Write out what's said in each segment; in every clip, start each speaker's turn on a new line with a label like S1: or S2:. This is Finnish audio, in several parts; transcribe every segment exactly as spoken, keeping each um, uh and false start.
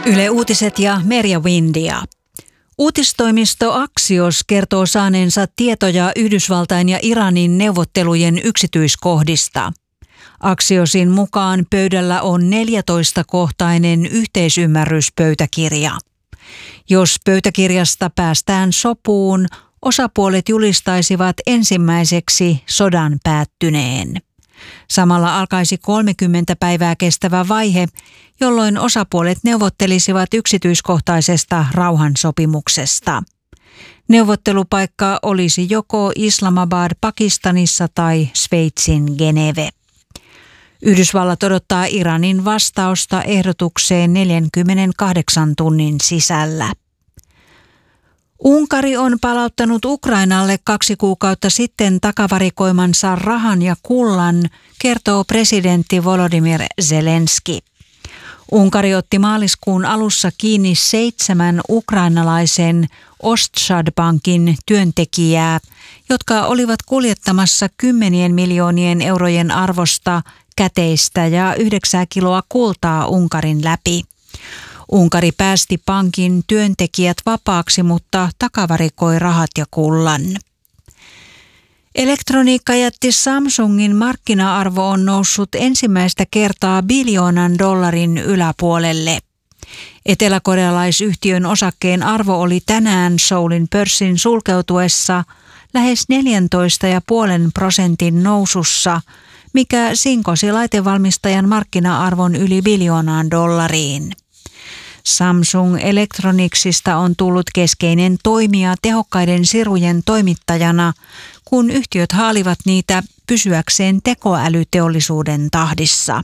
S1: Yle Uutiset ja Merja Windia. Uutistoimisto Axios kertoo saaneensa tietoja Yhdysvaltain ja Iranin neuvottelujen yksityiskohdista. Axiosin mukaan pöydällä on neljätoista-kohtainen yhteisymmärryspöytäkirja. Jos pöytäkirjasta päästään sopuun, osapuolet julistaisivat ensimmäiseksi sodan päättyneen. Samalla alkaisi kolmekymmentä päivää kestävä vaihe, jolloin osapuolet neuvottelisivat yksityiskohtaisesta rauhansopimuksesta. Neuvottelupaikka olisi joko Islamabad Pakistanissa tai Sveitsin Geneve. Yhdysvallat odottaa Iranin vastausta ehdotukseen neljänkymmenenkahdeksan tunnin sisällä. Unkari on palauttanut Ukrainalle kaksi kuukautta sitten takavarikoimansa rahan ja kullan, kertoo presidentti Volodymyr Zelenski. Unkari otti maaliskuun alussa kiinni seitsemän ukrainalaisen Ostshad-pankin työntekijää, jotka olivat kuljettamassa kymmenien miljoonien eurojen arvosta käteistä ja yhdeksää kiloa kultaa Unkarin läpi. Unkari päästi pankin työntekijät vapaaksi, mutta takavarikoi rahat ja kullan. Elektroniikkajätti Samsungin markkina-arvo on noussut ensimmäistä kertaa biljoonan dollarin yläpuolelle. Eteläkorealaisyhtiön osakkeen arvo oli tänään Seoulin pörssin sulkeutuessa lähes neljäntoista pilkku viisi prosentin nousussa, mikä sinkosi laitevalmistajan markkina-arvon yli biljoonaan dollariin. Samsung Electronicsista on tullut keskeinen toimija tehokkaiden sirujen toimittajana, kun yhtiöt haalivat niitä pysyäkseen tekoälyteollisuuden tahdissa.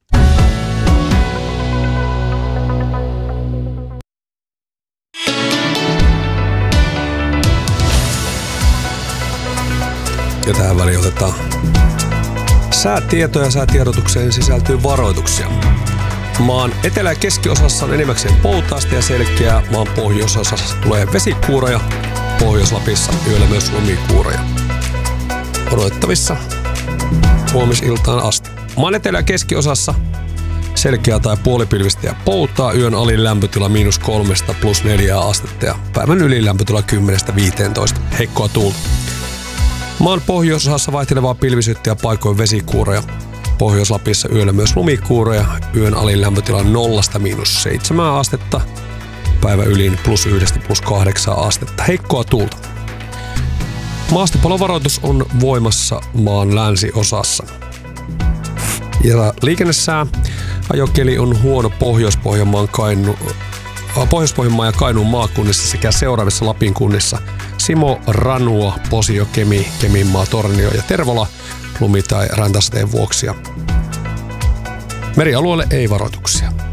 S2: Ja tähän väliin otetaan säätietoja. Säätiedotukseen sisältyy varoituksia. Maan etelä- ja keskiosassa on enimmäkseen poutaasta ja selkeää. Maan pohjoisosassa tulee vesikuuroja. Pohjois-Lapissa yöllä myös lumikuuroja. Odotettavissa huomisiltaan asti. Maan etelä- ja keskiosassa selkeää tai puolipilvistä ja poutaa. Yön alin lämpötila miinus kolmesta plus neljää astetta ja päivän ylin lämpötila kymmenestä viiteentoista. Heikkoa tuulta. Maan pohjoisosassa vaihtelevaa pilvisyyttä ja paikoin vesikuuroja. Pohjois-Lapissa yöllä myös lumikuuroja. Yön alin lämpötila nollasta miinus seitsemää astetta. Päivä ylin plus yhdestä plus kahdeksaa astetta. Heikkoa tuulta. Maastopalovaroitus on voimassa maan länsiosassa. Ja liikennesää. Ajokeli on huono Pohjois-Pohjanmaan, Kainu, Pohjois-Pohjanmaan ja Kainuun maakunnissa sekä seuraavissa Lapin kunnissa. Simo, Ranua, Posio, Kemi, Keminmaa, Tornio ja Tervola lumi- tai räntäsateen vuoksi. Merialueelle ei varoituksia.